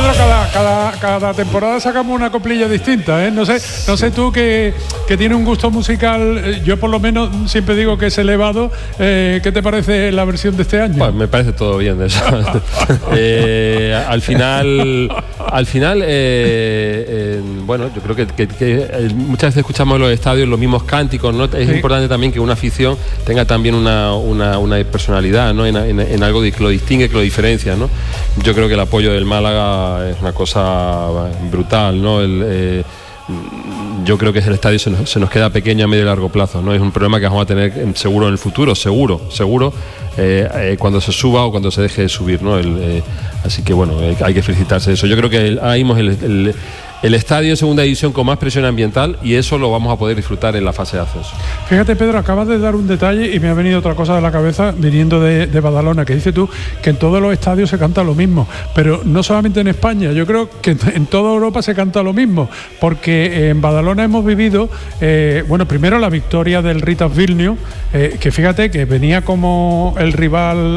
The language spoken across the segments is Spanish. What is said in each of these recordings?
Pedro, cada temporada sacamos una coplilla distinta, ¿eh? No sé tú que tiene un gusto musical, yo por lo menos siempre digo que es elevado. ¿Qué te parece la versión de este año? Pues me parece todo bien de eso. Al final, bueno, yo creo que muchas veces escuchamos en los estadios los mismos cánticos, ¿no? Es importante también que una afición tenga también una personalidad, ¿no? En algo que lo distingue, que lo diferencia, ¿no? Yo creo que el apoyo del Málaga es una cosa brutal, ¿no? Yo creo que el estadio se nos queda pequeño a medio y largo plazo, ¿no? Es un problema que vamos a tener seguro en el futuro, seguro, cuando se suba o cuando se deje de subir, ¿no? Así que bueno, hay que felicitarse de eso. Yo creo que ahí hemos el estadio en segunda división con más presión ambiental, y eso lo vamos a poder disfrutar en la fase de ascenso. Fíjate, Pedro, acabas de dar un detalle y me ha venido otra cosa de la cabeza viniendo de Badalona, que dices tú que en todos los estadios se canta lo mismo, pero no solamente en España, yo creo que en toda Europa se canta lo mismo, porque en Badalona hemos vivido, primero la victoria del Ritas Vilnius, que fíjate que venía como el rival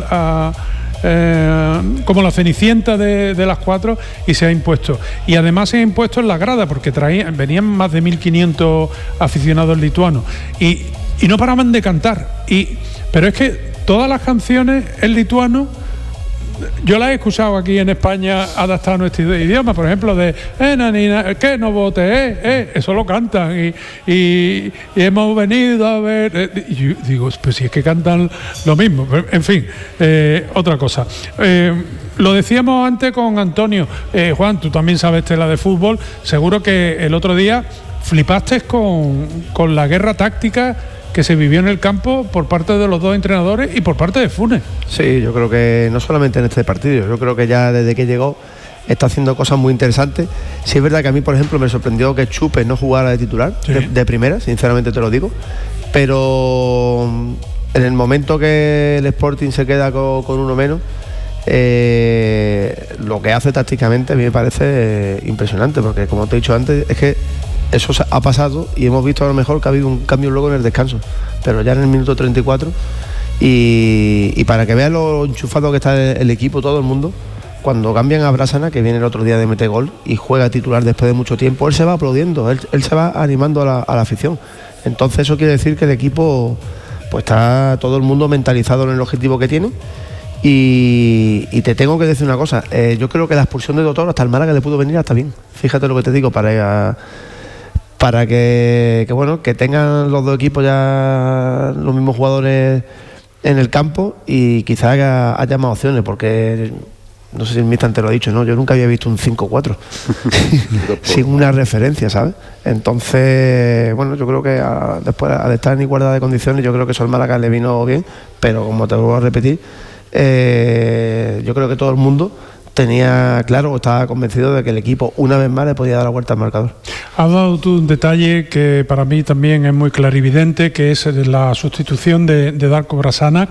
como la cenicienta de las cuatro, y se ha impuesto. Y además se ha impuesto en la grada, porque venían más de 1.500 aficionados lituanos y no paraban de cantar. Pero es que todas las canciones en lituano yo las he escuchado aquí en España adaptadas a nuestro idioma, por ejemplo, de que no vote, eso lo cantan y hemos venido a ver. Y yo digo, pues si es que cantan lo mismo. En fin, otra cosa. Lo decíamos antes con Antonio. Juan, tú también sabes tela de fútbol. Seguro que el otro día flipaste con la guerra táctica que se vivió en el campo por parte de los dos entrenadores y por parte de Funes. Sí, yo creo que no solamente en este partido, yo creo que ya desde que llegó está haciendo cosas muy interesantes. Sí es verdad que a mí, por ejemplo, me sorprendió que Chupe no jugara de titular, sí, de primera, sinceramente te lo digo, pero en el momento que el Sporting se queda con uno menos, lo que hace tácticamente a mí me parece impresionante, porque como te he dicho antes, es que eso ha pasado y hemos visto a lo mejor que ha habido un cambio luego en el descanso, pero ya en el minuto 34, y para que vean lo enchufado que está el equipo, todo el mundo, cuando cambian a Brasana, que viene el otro día de meter gol y juega titular después de mucho tiempo, él se va aplaudiendo, él se va animando a la afición. Entonces eso quiere decir que el equipo, pues está todo el mundo mentalizado en el objetivo que tiene. Y te tengo que decir una cosa, yo creo que la expulsión de Doctor hasta el Málaga le pudo venir hasta bien. Fíjate lo que te digo, para que bueno, que tengan los dos equipos ya los mismos jugadores en el campo, y quizás haya más opciones, porque no sé si el míster te lo ha dicho, ¿no? Yo nunca había visto un 5-4 sin una referencia, ¿sabes? Entonces, bueno, yo creo que después, al estar en igualdad de condiciones, yo creo que eso al Málaga le vino bien, pero como te vuelvo a repetir, yo creo que todo el mundo tenía claro o estaba convencido de que el equipo una vez más le podía dar la vuelta al marcador. Has dado tú un detalle que para mí también es muy clarividente, que es la sustitución de Darko Brasana.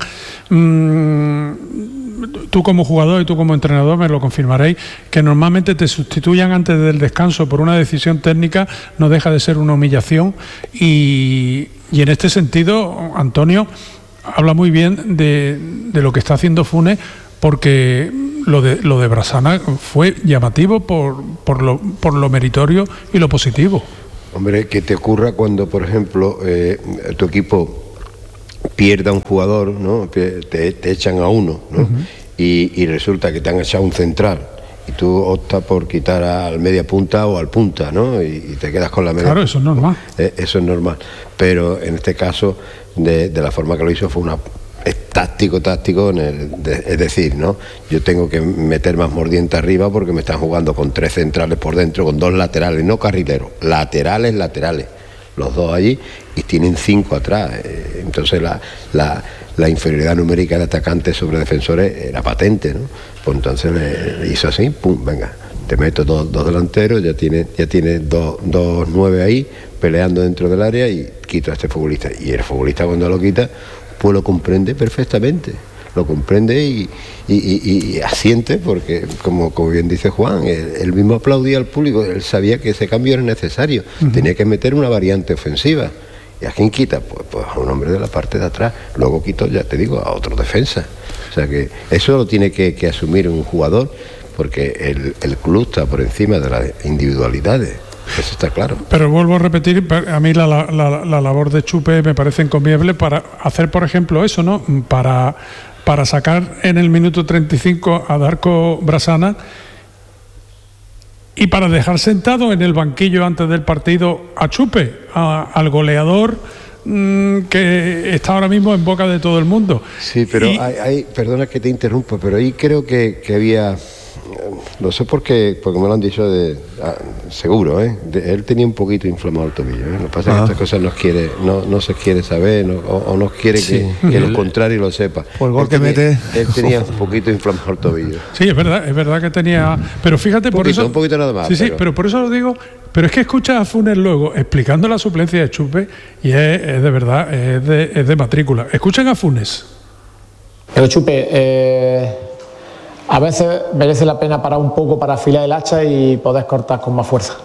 Tú como jugador y tú como entrenador me lo confirmaréis, que normalmente te sustituyan antes del descanso por una decisión técnica no deja de ser una humillación, y en este sentido Antonio habla muy bien de lo que está haciendo Funes, porque lo de Brasana fue llamativo por lo meritorio y lo positivo. Hombre, ¿qué te ocurra cuando, por ejemplo, tu equipo pierda un jugador, ¿no? Te echan a uno, ¿no? Uh-huh. Y resulta que te han echado un central y tú optas por quitar al media punta o al punta, ¿no? Y te quedas con la media. Claro, eso es normal. Eso es normal. Pero en este caso, de la forma que lo hizo, fue es táctico, es decir, ¿no? Yo tengo que meter más mordiente arriba porque me están jugando con 3 centrales por dentro, con 2 laterales, no carrileros, laterales, los dos allí, y tienen 5 atrás. Entonces la inferioridad numérica de atacantes sobre defensores era patente, ¿no? Pues entonces le hizo así, pum, venga, te meto dos delanteros, ya tiene dos 9 ahí peleando dentro del área, y quito a este futbolista. Y el futbolista, cuando lo quita, pues lo comprende perfectamente, lo comprende y asiente, porque como bien dice Juan, él mismo aplaudía al público, él sabía que ese cambio era necesario. Uh-huh. Tenía que meter una variante ofensiva. ¿Y a quién quita? Pues a un hombre de la parte de atrás. Luego quito, ya te digo, a otro defensa. O sea que eso lo tiene que asumir un jugador porque el club está por encima de las individualidades. Eso está claro. Pero vuelvo a repetir, a mí la labor de Chupe me parece encomiable para hacer, por ejemplo, eso, ¿no? Para sacar en el minuto 35 a Darko Brasana y para dejar sentado en el banquillo antes del partido a Chupe, al goleador que está ahora mismo en boca de todo el mundo. Sí, pero hay perdona que te interrumpa, pero ahí creo que había, no sé por qué, porque me lo han dicho seguro, él tenía un poquito inflamado el tobillo, Lo que pasa es que estas cosas no se quiere saber, o no quiere que lo contrario lo sepa. Por el gol que mete. Él tenía un poquito inflamado el tobillo. Sí, es verdad que tenía, pero fíjate, un poquito nada más. Sí, pero por eso lo digo. Pero es que escuchas a Funes luego explicando la suplencia de Chupe y es de verdad, es de matrícula. Escuchen a Funes. Pero Chupe, a veces merece la pena parar un poco para afilar el hacha y poder cortar con más fuerza.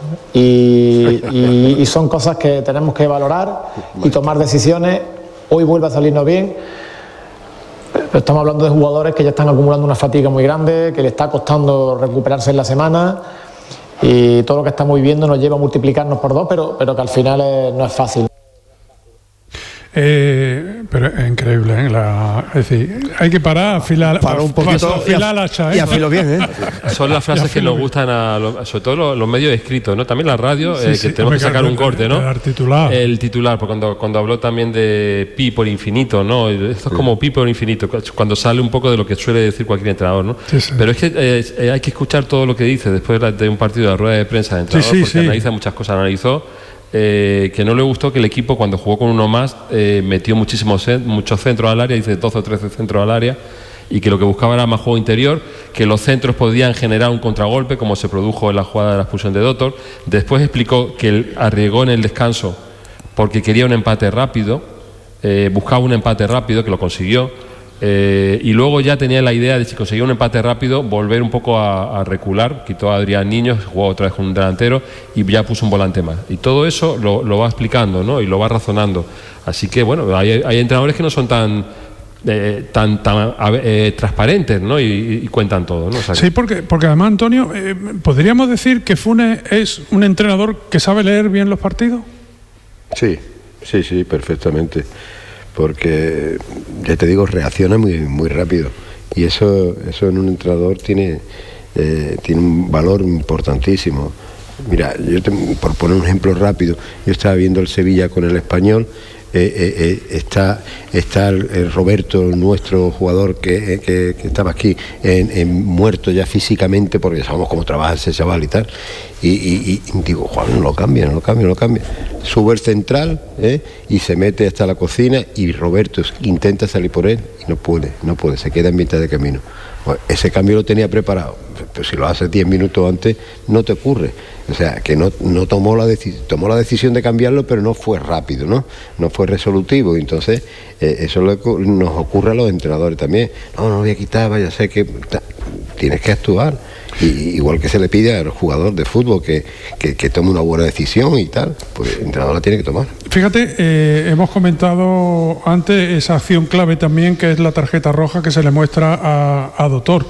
Y son cosas que tenemos que valorar y tomar decisiones. Hoy vuelve a salirnos bien. Pero estamos hablando de jugadores que ya están acumulando una fatiga muy grande, que le está costando recuperarse en la semana. Y todo lo que estamos viviendo nos lleva a multiplicarnos por 2, pero que al final no es fácil. Pero es increíble, es decir, hay que parar, afilar un poquito, afilar el hacha, y afilo bien, Son las frases que nos gustan sobre todo los medios escritos, ¿no? También la radio, que tenemos que sacar un corte, ¿no? El titular, porque cuando habló también de pi por infinito, ¿no? Esto es como pi por infinito, cuando sale un poco de lo que suele decir cualquier entrenador, ¿no? Sí. Pero es que hay que escuchar todo lo que dice después de un partido de la rueda de prensa de entrenador, porque analiza muchas cosas, analizó que no le gustó que el equipo cuando jugó con uno más metió muchos centros al área, dice 12 o 13 centros al área, y que lo que buscaba era más juego interior, que los centros podían generar un contragolpe como se produjo en la jugada de la expulsión de Dotor. Después explicó que él arriesgó en el descanso porque quería un empate rápido, buscaba un empate rápido, que lo consiguió. Y luego ya tenía la idea de, si conseguía un empate rápido, volver un poco a recular. Quitó a Adrián Niños, jugó otra vez con un delantero y ya puso un volante más. Y todo eso lo va explicando, ¿no? Y lo va razonando. Así que bueno, hay entrenadores que no son tan transparentes, ¿no? Y cuentan todo, ¿no? O sea, sí, porque además, Antonio, ¿podríamos decir que Funes es un entrenador que sabe leer bien los partidos? Sí, perfectamente. Porque, ya te digo, reacciona muy rápido. Y eso en un entrenador tiene un valor importantísimo. Mira, por poner un ejemplo rápido, yo estaba viendo el Sevilla con el Español. Está el Roberto, nuestro jugador que estaba aquí, muerto ya físicamente, porque sabemos cómo trabaja ese chaval y tal. Y digo, Juan, no lo cambia. Sube el central y se mete hasta la cocina, y Roberto intenta salir por él y no puede, se queda en mitad de camino. Bueno, ese cambio lo tenía preparado, pero si lo haces 10 minutos antes no te ocurre. O sea, que no tomó la decisión de cambiarlo, pero no fue rápido, no fue resolutivo. Entonces eso nos ocurre a los entrenadores también. No voy a quitar, ya sé que tienes que actuar. Y igual que se le pide al jugador de fútbol que tome una buena decisión y tal, pues el entrenador la tiene que tomar. Fíjate, hemos comentado antes esa acción clave también, que es la tarjeta roja que se le muestra a Dotor.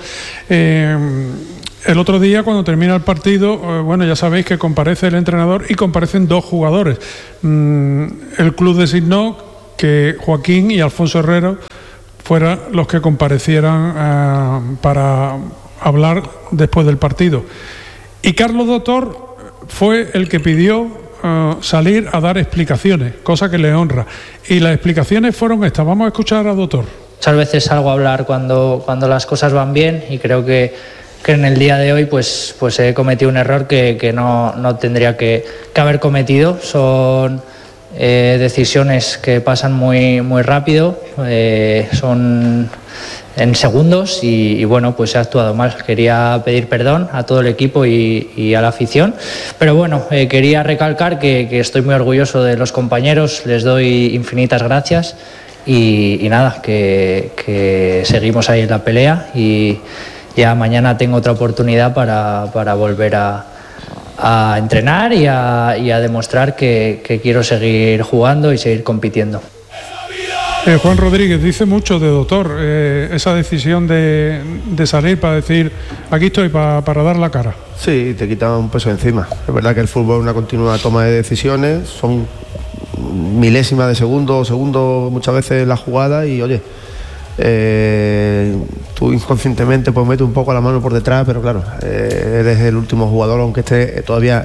El otro día, cuando termina el partido, bueno, ya sabéis que comparece el entrenador y comparecen 2 jugadores. El club designó que Joaquín y Alfonso Herrero fueran los que comparecieran para hablar después del partido. Y Carlos Dotor fue el que pidió salir a dar explicaciones, cosa que le honra. Y las explicaciones fueron estas. Vamos a escuchar a Dotor. Muchas veces salgo a hablar cuando las cosas van bien, y creo que en el día de hoy pues he cometido un error que no tendría que haber cometido. Son decisiones que pasan muy rápido, son en segundos, y bueno, pues he actuado mal. Quería pedir perdón a todo el equipo y a la afición, pero bueno, quería recalcar que estoy muy orgulloso de los compañeros, les doy infinitas gracias, y nada, que seguimos ahí en la pelea, y ya mañana tengo otra oportunidad para volver a entrenar y a demostrar que quiero seguir jugando y seguir compitiendo. ¡Esa vida! Juan Rodríguez, dice mucho de Doctor esa decisión de salir para decir aquí estoy para dar la cara. Sí, te quita un peso encima. Es verdad que el fútbol es una continua toma de decisiones, son milésimas de segundo muchas veces la jugada y oye, tú inconscientemente pues metes un poco la mano por detrás, pero claro, eres el último jugador, aunque esté todavía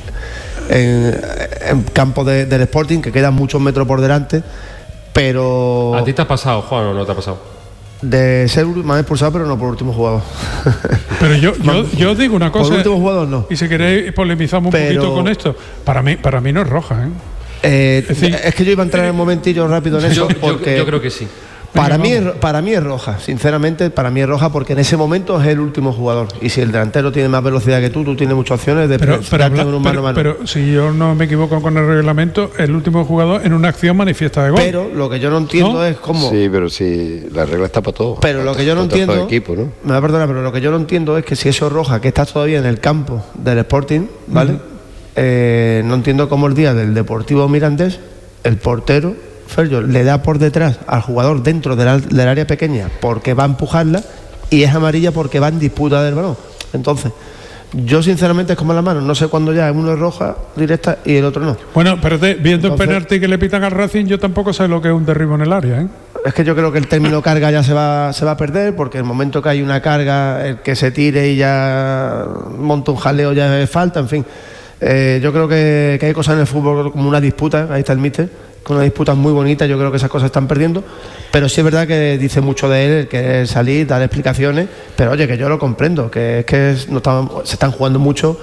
en campo del Sporting, que quedan muchos metros por delante, pero... ¿A ti te ha pasado, Juan, o no te ha pasado? De ser me han expulsado, pero no por último jugador. Pero yo os digo una cosa. Por último jugador no. Y si queréis polemizamos un poquito con esto. Para mí no es roja, es que yo iba a entrar un momentillo rápido en eso, porque yo creo que sí. Para mí es roja, sinceramente, para mí es roja porque en ese momento es el último jugador. Y si el delantero tiene más velocidad que tú tienes muchas opciones de enfrentarte en un mano a mano. Pero si yo no me equivoco con el reglamento, el último jugador en una acción manifiesta de gol. Pero lo que yo no entiendo es cómo... Sí, pero si la regla está para todo. Pero lo que yo no entiendo... Equipo, ¿no? Me va a perdonar, pero lo que yo no entiendo es que si eso es roja, que estás todavía en el campo del Sporting, ¿vale? No entiendo cómo el día del Deportivo Mirandés, el portero... Ferjo le da por detrás al jugador dentro del área pequeña porque va a empujarla y es amarilla porque va en disputa del balón. Entonces, yo sinceramente es como en la mano, no sé cuándo ya uno es roja directa y el otro no. Bueno, pero viendo el penalti que le pitan al Racing, yo tampoco sé lo que es un derribo en el área, ¿eh? Es que yo creo que el término carga ya se va a perder, porque el momento que hay una carga, el que se tire y ya monta un jaleo ya es falta, en fin. Yo creo que hay cosas en el fútbol como una disputa, ahí está el míster, con una disputa muy bonita, yo creo que esas cosas están perdiendo, pero sí es verdad que dice mucho de él, el que salir, dar explicaciones, pero oye, que yo lo comprendo, que se están jugando mucho,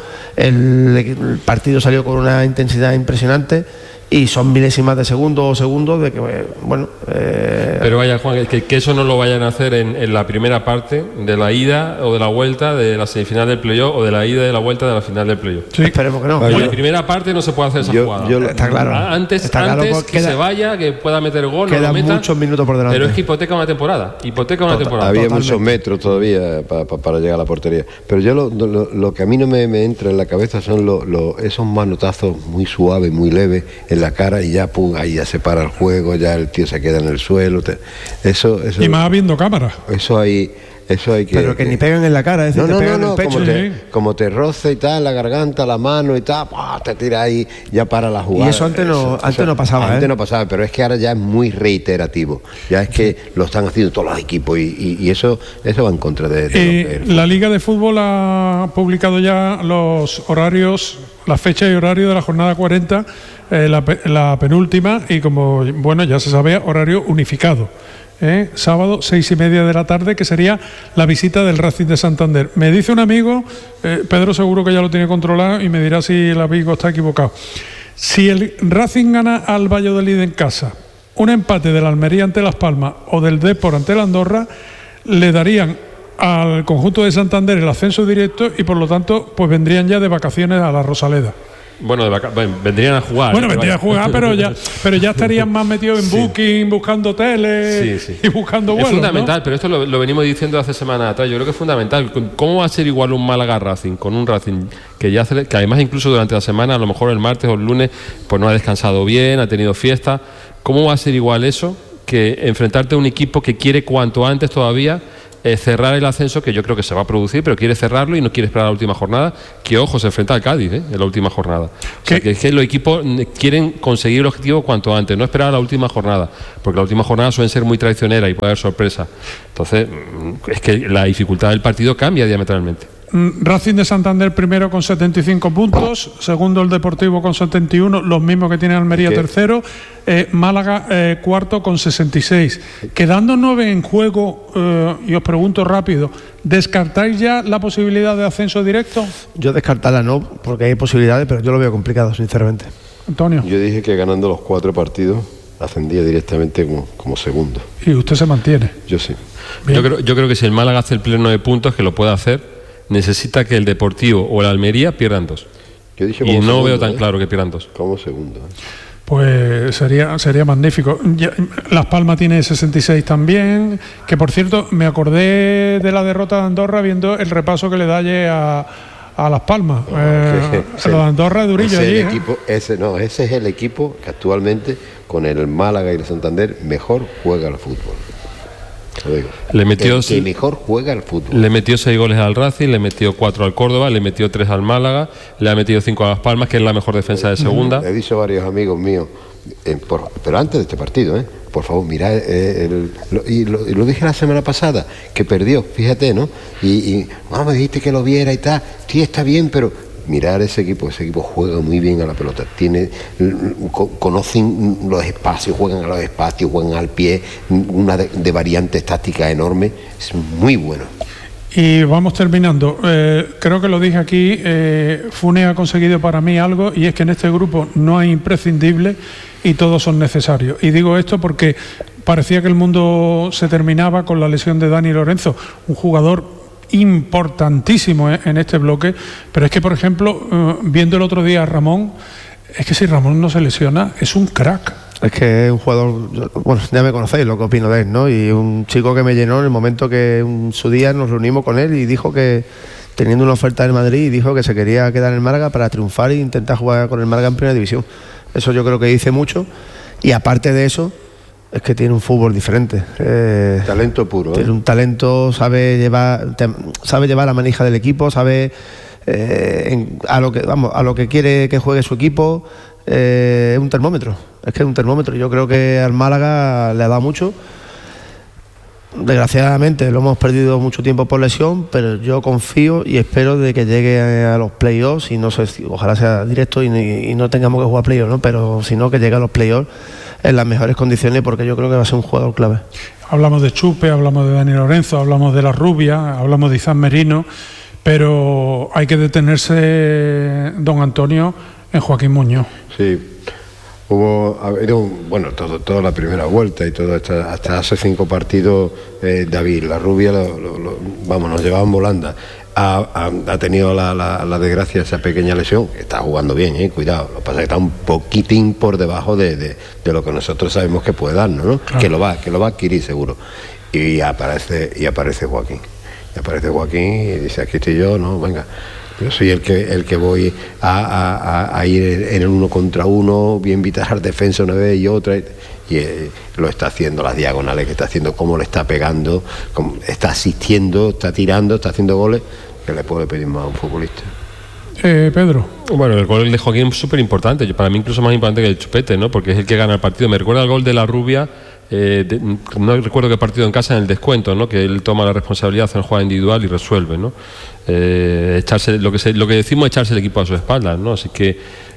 el partido salió con una intensidad impresionante y son milésimas de segundos de que, bueno... Pero vaya, Juan, que eso no lo vayan a hacer en la primera parte de la ida o de la vuelta de la semifinal del playoff o de la ida de la vuelta de la final del playoff. Sí, esperemos que no. En la primera parte no se puede hacer esa jugada. Está claro. Antes que se vaya, que pueda meter gol, quedan muchos minutos por delante. Pero es que hipoteca una temporada. Había muchos metros todavía para llegar a la portería. Pero yo lo que a mí no me entra en la cabeza son esos manotazos muy suaves, muy leves en la cara y ya pum, ahí ya se para el juego, ya el tío se queda en el suelo. Eso y más habiendo cámara. Eso hay que... Pero que ni pegan en la cara, es decir, te pegan en el pecho. Como te roce y tal, la garganta, la mano y tal, te tira ahí, ya para la jugada. Y eso antes no pasaba. Antes no pasaba, pero es que ahora ya es muy reiterativo. Ya es que lo están haciendo todos los equipos y eso va en contra de la Liga de Fútbol ha publicado ya los horarios, la fecha y horario de la jornada 40, la penúltima, y como bueno ya se sabe, horario unificado. Sábado 6:30 de la tarde, que sería la visita del Racing de Santander. Me dice un amigo, Pedro seguro que ya lo tiene controlado y me dirá si el amigo está equivocado. Si el Racing gana al Valladolid en casa, un empate del Almería ante Las Palmas o del Depor ante la Andorra, le darían al conjunto de Santander el ascenso directo y por lo tanto pues vendrían ya de vacaciones a la Rosaleda. Bueno, vendrían a jugar. Bueno, vendrían a jugar, pero ya estarían más metidos en Booking, buscando hoteles y buscando vuelos. Es fundamental, ¿no? Pero esto lo venimos diciendo hace semanas atrás. Yo creo que es fundamental. ¿Cómo va a ser igual un Málaga Racing con un Racing que además incluso durante la semana, a lo mejor el martes o el lunes, pues no ha descansado bien, ha tenido fiesta? ¿Cómo va a ser igual eso que enfrentarte a un equipo que quiere cuanto antes todavía cerrar el ascenso, que yo creo que se va a producir, pero quiere cerrarlo y no quiere esperar a la última jornada, que ojo, se enfrenta al Cádiz en la última jornada? O sea, que es que los equipos quieren conseguir el objetivo cuanto antes, no esperar a la última jornada, porque la última jornada suelen ser muy traicionera y puede haber sorpresa. Entonces, es que la dificultad del partido cambia diametralmente. Racing de Santander primero con 75 puntos, segundo el Deportivo con 71, los mismos que tiene Almería tercero, Málaga cuarto con 66. Quedando 9 en juego, y os pregunto rápido, ¿descartáis ya la posibilidad de ascenso directo? Yo descartarla no, porque hay posibilidades, pero yo lo veo complicado, sinceramente. Antonio. Yo dije que ganando los 4 partidos ascendía directamente como segundo. ¿Y usted se mantiene? Yo sí. Yo creo que si el Málaga hace el pleno de puntos, que lo puede hacer, necesita que el Deportivo o el Almería pierdan 2. Yo dije y no segundo, veo tan claro que pierdan 2. Como segundo. Pues sería magnífico. Las Palmas tiene 66 también, que por cierto me acordé de la derrota de Andorra viendo el repaso que le da ayer a Las Palmas. Lo de Andorra es durillo allí. Ese es el equipo que actualmente, con el Málaga y el Santander, mejor juega al fútbol. Le metió, el que mejor juega al fútbol. Le metió 6 goles al Racing, le metió 4 al Córdoba, le metió 3 al Málaga, le ha metido 5 a Las Palmas, que es la mejor defensa de segunda. He dicho a varios amigos míos, pero antes de este partido, por favor, mirad, lo dije la semana pasada, que perdió, fíjate, ¿no? Y me dijiste que lo viera y tal, sí, está bien, pero mirar ese equipo juega muy bien a la pelota, conocen los espacios, juegan a los espacios, juegan al pie, una de variantes tácticas enorme, es muy bueno. Y vamos terminando. Creo que lo dije aquí, Funes ha conseguido para mí algo, y es que en este grupo no hay imprescindibles y todos son necesarios. Y digo esto porque parecía que el mundo se terminaba con la lesión de Dani Lorenzo, un jugador importantísimo en este bloque, pero es que, por ejemplo, viendo el otro día a Ramón, es que si Ramón no se lesiona, es un crack. Es que es un jugador, bueno, ya me conocéis lo que opino de él, ¿no? Y un chico que me llenó en el momento que en su día nos reunimos con él y dijo que, teniendo una oferta del Madrid, dijo que se quería quedar en el Málaga para triunfar e intentar jugar con el Málaga en Primera División. Eso yo creo que dice mucho, y aparte de eso, es que tiene un fútbol diferente. Talento puro. Tiene un talento, sabe llevar la manija del equipo, sabe a lo que quiere que juegue su equipo. Es un termómetro. Es que es un termómetro. Yo creo que al Málaga le ha dado mucho. Desgraciadamente lo hemos perdido mucho tiempo por lesión, pero yo confío y espero de que llegue a los playoffs, y no sé, ojalá sea directo y no tengamos que jugar playoffs, ¿no? Pero si no, que llegue a los playoffs en las mejores condiciones, porque yo creo que va a ser un jugador clave. Hablamos de Chupe, hablamos de Dani Lorenzo, hablamos de La Rubia, hablamos de Izan Merino, pero hay que detenerse, don Antonio, en Joaquín Muñoz. Sí. Ha habido, toda la primera vuelta y todo hasta hace 5 partidos, David La Rubia nos llevaba en volanda. Ha tenido la desgracia de esa pequeña lesión, que está jugando bien, cuidado. Lo que pasa es que está un poquitín por debajo de lo que nosotros sabemos que puede darnos, ¿no? Claro. Que lo va a adquirir seguro. Y aparece Joaquín. Y aparece Joaquín y dice, aquí estoy yo, no, venga. Yo soy el que voy a ir en el 1 contra 1, bien vitar defensa una vez y otra, y lo está haciendo, las diagonales que está haciendo, cómo le está pegando, cómo está asistiendo, está tirando, está haciendo goles, que le puede pedir más a un futbolista. Pedro. Bueno, el gol de Joaquín es súper importante, para mí incluso más importante que el Chupete, ¿no? Porque es el que gana el partido. Me recuerda el gol de La Rubia, no recuerdo qué partido en casa, en el descuento, ¿no? Que él toma la responsabilidad, hace una jugada individual y resuelve, ¿no? Echarse lo que decimos, echarse el equipo a su espalda, ¿no? Así que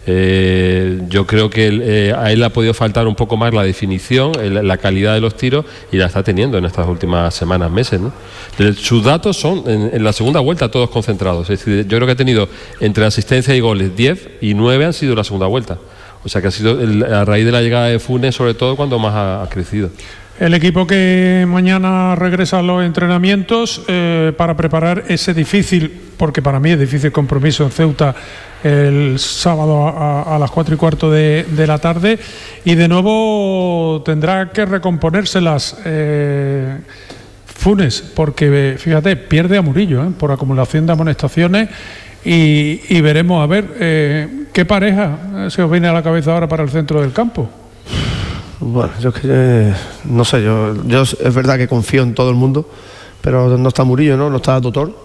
yo creo que a él le ha podido faltar un poco más la definición, la calidad de los tiros, y la está teniendo en estas últimas semanas, meses, ¿no? Sus datos son en la segunda vuelta todos concentrados, es decir, yo creo que ha tenido entre asistencia y goles 10 y 9 han sido la segunda vuelta. O sea que ha sido a raíz de la llegada de Funes, sobre todo, cuando más ha crecido. El equipo que mañana regresa a los entrenamientos para preparar ese difícil, porque para mí es difícil, compromiso en Ceuta el sábado a las 4:15 de la tarde, y de nuevo tendrá que recomponérselas Funes, porque fíjate, pierde a Murillo por acumulación de amonestaciones. Y veremos a ver qué pareja se os viene a la cabeza ahora para el centro del campo. Bueno, yo es que no sé, yo es verdad que confío en todo el mundo, pero no está Murillo, no está Tutor.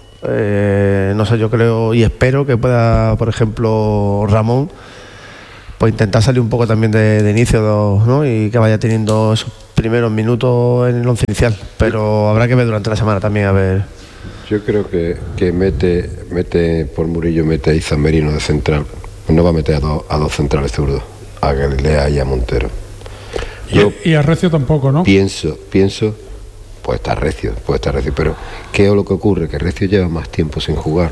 No sé, yo creo y espero que pueda, por ejemplo, Ramón, pues intentar salir un poco también de inicio, ¿no? Y que vaya teniendo esos primeros minutos en el once inicial, pero habrá que ver durante la semana también a ver. Yo creo que mete por Murillo, mete a Izan Merino de central. No va a meter a dos centrales zurdos, a Galilea y a Montero. Y a Recio tampoco, ¿no? Pienso, puede estar Recio, pero ¿qué es lo que ocurre? Que Recio lleva más tiempo sin jugar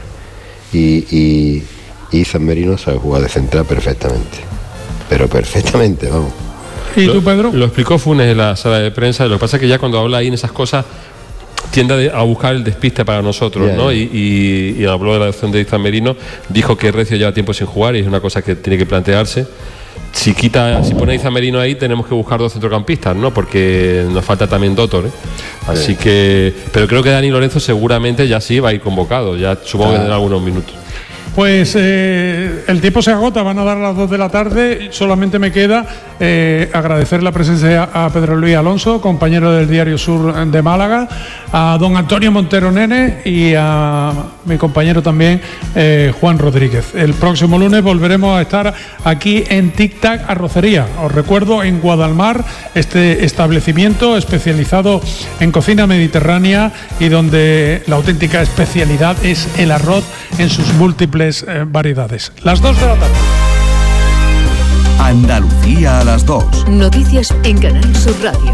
y Izan Merino sabe jugar de central perfectamente, pero perfectamente, vamos. ¿Y tú, Pedro? Lo explicó Funes en la sala de prensa. Lo que pasa es que ya cuando habla ahí en esas cosas tiende a buscar el despiste para nosotros, ¿no? Y habló de la opción de Izan Merino, dijo que Recio lleva tiempo sin jugar y es una cosa que tiene que plantearse, si pone Iza Merino ahí, tenemos que buscar 2 centrocampistas, ¿no? Porque nos falta también Dotor, ¿eh? Así que, pero creo que Dani Lorenzo seguramente ya sí va a ir convocado, ya supongo que tendrá algunos minutos. Pues el tiempo se agota, van a dar las 2 de la tarde. Solamente me queda agradecer la presencia a Pedro Luis Alonso, compañero del Diario Sur de Málaga, a don Antonio Montero Nene y a mi compañero también Juan Rodríguez. El próximo lunes volveremos a estar aquí en Tic Tac Arrocería. Os recuerdo, en Guadalmar, este establecimiento especializado en cocina mediterránea y donde la auténtica especialidad es el arroz en sus múltiples variedades. Las 2 de la tarde. Andalucía a las 2. Noticias en Canal Sur Radio.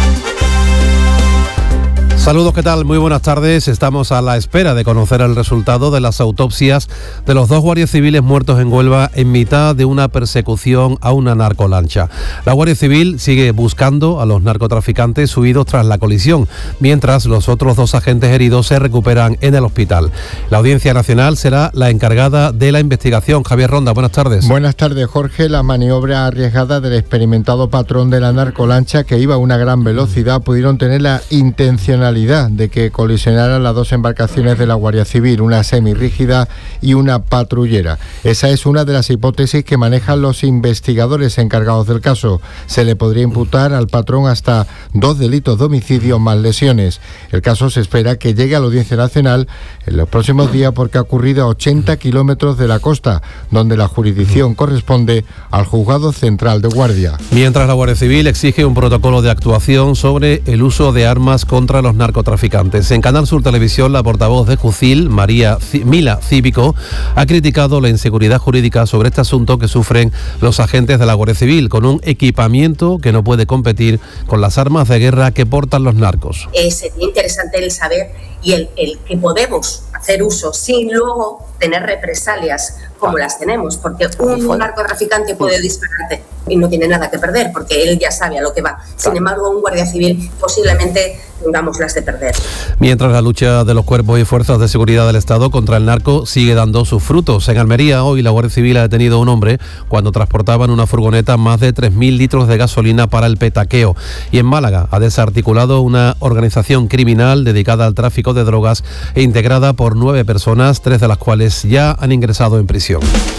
Saludos, ¿qué tal? Muy buenas tardes. Estamos a la espera de conocer el resultado de las autopsias de los 2 guardias civiles muertos en Huelva en mitad de una persecución a una narcolancha. La Guardia Civil sigue buscando a los narcotraficantes huidos tras la colisión, mientras los otros 2 agentes heridos se recuperan en el hospital. La Audiencia Nacional será la encargada de la investigación. Javier Ronda, buenas tardes. Buenas tardes, Jorge. La maniobra arriesgada del experimentado patrón de la narcolancha, que iba a una gran velocidad, pudieron tener la intencionalidad de que colisionaran las 2 embarcaciones de la Guardia Civil, una semirrígida y una patrullera. Esa es una de las hipótesis que manejan los investigadores encargados del caso. Se le podría imputar al patrón hasta 2 delitos de homicidio más lesiones. El caso se espera que llegue a la Audiencia Nacional en los próximos días porque ha ocurrido a 80 kilómetros de la costa, donde la jurisdicción corresponde al Juzgado Central de Guardia. Mientras la Guardia Civil exige un protocolo de actuación sobre el uso de armas contra los narcotraficantes. En Canal Sur Televisión, la portavoz de Jucil, Mila Cívico, ha criticado la inseguridad jurídica sobre este asunto que sufren los agentes de la Guardia Civil, con un equipamiento que no puede competir con las armas de guerra que portan los narcos. Sería interesante el saber y el que podemos hacer uso sin luego tener represalias como las tenemos, porque un narcotraficante puede dispararte y no tiene nada que perder, porque él ya sabe a lo que va. Sin embargo, un guardia civil posiblemente tengamos las de perder. Mientras la lucha de los cuerpos y fuerzas de seguridad del Estado contra el narco sigue dando sus frutos. En Almería, hoy la Guardia Civil ha detenido a un hombre cuando transportaba en una furgoneta más de 3.000 litros de gasolina para el petaqueo. Y en Málaga ha desarticulado una organización criminal dedicada al tráfico de drogas e integrada por 9 personas, 3 de las cuales ya han ingresado en prisión.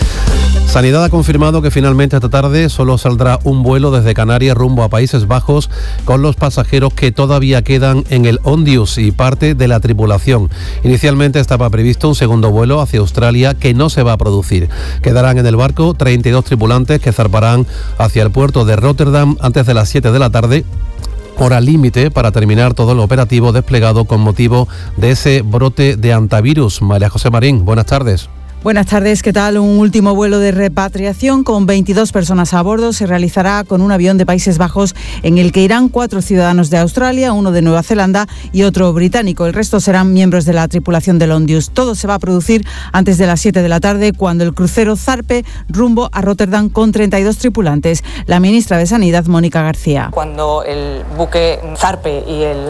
Sanidad ha confirmado que finalmente esta tarde solo saldrá un vuelo desde Canarias rumbo a Países Bajos con los pasajeros que todavía quedan en el Ondius y parte de la tripulación. Inicialmente estaba previsto un segundo vuelo hacia Australia que no se va a producir. Quedarán en el barco 32 tripulantes que zarparán hacia el puerto de Rotterdam antes de las 7 de la tarde. Hora límite para terminar todo el operativo desplegado con motivo de ese brote de antivirus. María José Marín, buenas tardes. Buenas tardes, ¿qué tal? Un último vuelo de repatriación con 22 personas a bordo se realizará con un avión de Países Bajos en el que irán 4 ciudadanos de Australia, 1 de Nueva Zelanda y otro británico. El resto serán miembros de la tripulación del Ondius. Todo se va a producir antes de las 7 de la tarde cuando el crucero zarpe rumbo a Rotterdam con 32 tripulantes. La ministra de Sanidad, Mónica García. Cuando el buque zarpe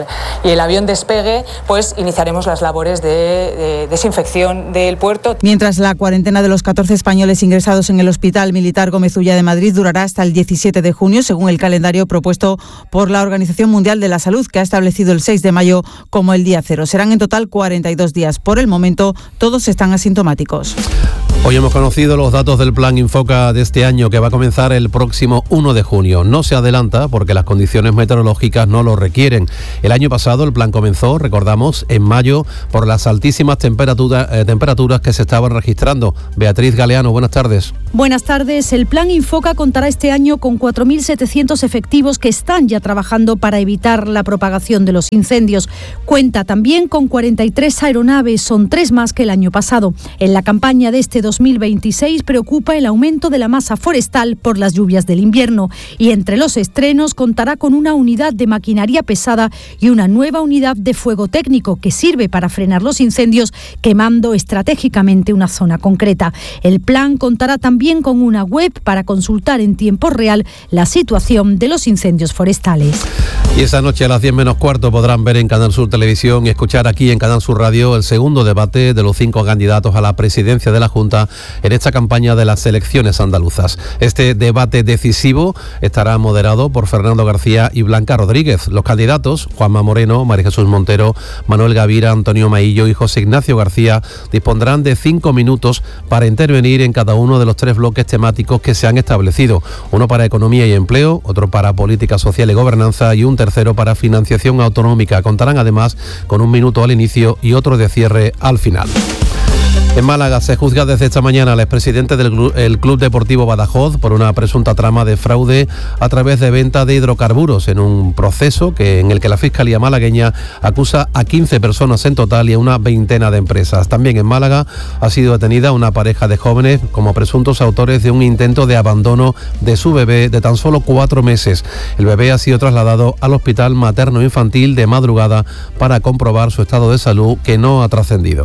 y el avión despegue, pues iniciaremos las labores de desinfección del puerto. Mientras la cuarentena de los 14 españoles ingresados en el Hospital Militar Gómez Ulla de Madrid durará hasta el 17 de junio, según el calendario propuesto por la Organización Mundial de la Salud, que ha establecido el 6 de mayo como el día cero. Serán en total 42 días. Por el momento, todos están asintomáticos. Hoy hemos conocido los datos del Plan Infoca de este año, que va a comenzar el próximo 1 de junio. No se adelanta porque las condiciones meteorológicas no lo requieren. El año pasado el plan comenzó, recordamos, en mayo por las altísimas temperaturas que se estaban registrando. Beatriz Galeano, buenas tardes. Buenas tardes. El Plan Infoca contará este año con 4.700 efectivos que están ya trabajando para evitar la propagación de los incendios. Cuenta también con 43 aeronaves, son 3 más que el año pasado. En la campaña de este 2026 preocupa el aumento de la masa forestal por las lluvias del invierno y entre los estrenos contará con una unidad de maquinaria pesada y una nueva unidad de fuego técnico que sirve para frenar los incendios quemando estratégicamente una zona concreta. El plan contará también con una web para consultar en tiempo real la situación de los incendios forestales. Y esa noche a las 10 menos cuarto podrán ver en Canal Sur Televisión y escuchar aquí en Canal Sur Radio el segundo debate de los 5 candidatos a la presidencia de la Junta en esta campaña de las elecciones andaluzas. Este debate decisivo estará moderado por Fernando García y Blanca Rodríguez. Los candidatos, Juanma Moreno, María Jesús Montero, Manuel Gavira, Antonio Maillo y José Ignacio García, dispondrán de 5 minutos para intervenir en cada uno de los 3 bloques temáticos que se han establecido. Uno para economía y empleo, otro para política social y gobernanza y un tercero para financiación autonómica. Contarán además con 1 minuto al inicio y otro de cierre al final. En Málaga se juzga desde esta mañana al expresidente del Club Deportivo Badajoz por una presunta trama de fraude a través de venta de hidrocarburos en un proceso en el que la Fiscalía malagueña acusa a 15 personas en total y a una veintena de empresas. También en Málaga ha sido detenida una pareja de jóvenes como presuntos autores de un intento de abandono de su bebé de tan solo 4 meses. El bebé ha sido trasladado al Hospital Materno Infantil de madrugada para comprobar su estado de salud, que no ha trascendido.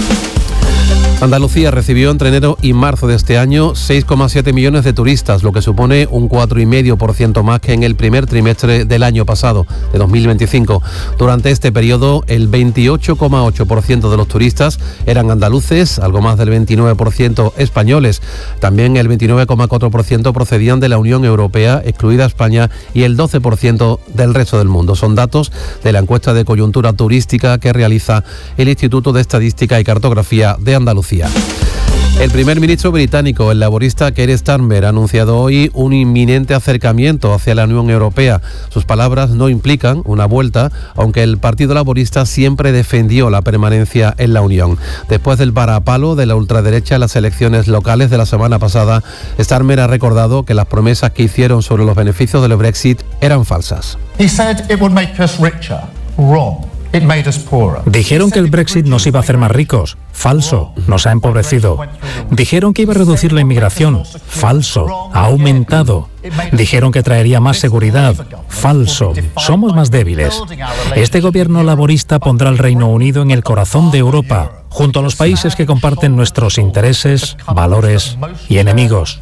Andalucía recibió entre enero y marzo de este año 6,7 millones de turistas, lo que supone un 4,5% más que en el primer trimestre del año pasado, de 2025. Durante este periodo, el 28,8% de los turistas eran andaluces, algo más del 29% españoles. También el 29,4% procedían de la Unión Europea, excluida España, y el 12% del resto del mundo. Son datos de la encuesta de coyuntura turística que realiza el Instituto de Estadística y Cartografía de Andalucía. El primer ministro británico, el laborista Keir Starmer, ha anunciado hoy un inminente acercamiento hacia la Unión Europea. Sus palabras no implican una vuelta, aunque el Partido Laborista siempre defendió la permanencia en la Unión. Después del varapalo de la ultraderecha en las elecciones locales de la semana pasada, Starmer ha recordado que las promesas que hicieron sobre los beneficios del Brexit eran falsas. He said it would make us richer. Wrong. Dijeron que el Brexit nos iba a hacer más ricos. Falso. Nos ha empobrecido. Dijeron que iba a reducir la inmigración. Falso. Ha aumentado. Dijeron que traería más seguridad. Falso. Somos más débiles. Este gobierno laborista pondrá al Reino Unido en el corazón de Europa, junto a los países que comparten nuestros intereses, valores y enemigos.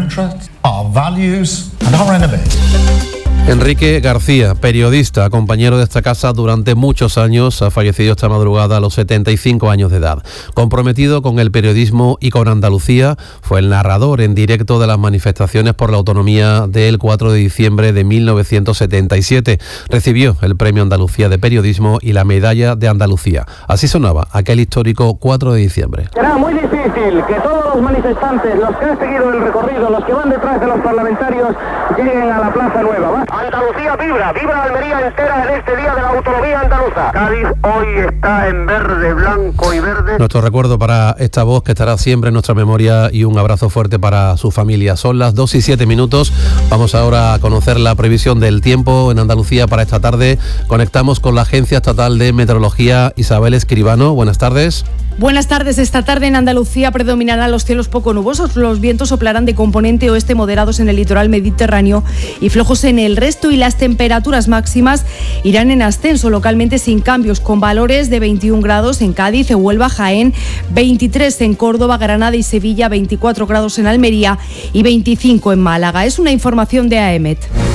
Enrique García, periodista, compañero de esta casa durante muchos años, ha fallecido esta madrugada a los 75 años de edad. Comprometido con el periodismo y con Andalucía, fue el narrador en directo de las manifestaciones por la autonomía del 4 de diciembre de 1977. Recibió el Premio Andalucía de Periodismo y la Medalla de Andalucía. Así sonaba aquel histórico 4 de diciembre. Será muy difícil que todos los manifestantes, los que han seguido el recorrido, los que van detrás de los parlamentarios, lleguen a la Plaza Nueva. Andalucía vibra, vibra Almería entera en este día de la autonomía andaluza. Cádiz hoy está en verde, blanco y verde. Nuestro recuerdo para esta voz que estará siempre en nuestra memoria y un abrazo fuerte para su familia. Son las 2:07. Vamos ahora a conocer la previsión del tiempo en Andalucía para esta tarde. Conectamos con la Agencia Estatal de Meteorología. Isabel Escribano, buenas tardes. Buenas tardes. Esta tarde en Andalucía predominarán los cielos poco nubosos. Los vientos soplarán de componente oeste moderados en el litoral mediterráneo y flojos en el resto, y las temperaturas máximas irán en ascenso, localmente sin cambios, con valores de 21 grados en Cádiz, Huelva, Jaén, 23 en Córdoba, Granada y Sevilla, 24 grados en Almería y 25 en Málaga. Es una información de AEMET.